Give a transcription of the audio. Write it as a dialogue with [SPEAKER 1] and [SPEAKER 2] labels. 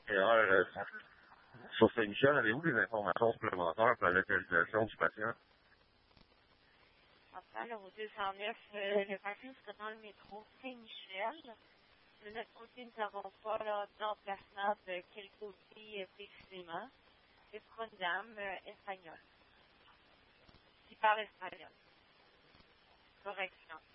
[SPEAKER 1] Et alors, sur Saint-Michel, avez-vous des informations supplémentaires pour la localisation du patient?
[SPEAKER 2] Enfin, là, au 209, le patient sera dans le métro Saint-Michel. De notre côté, nous n'avons pas d'emplacement de quel côté précisément. Ce sera une dame espagnole qui parle espagnol. Correction.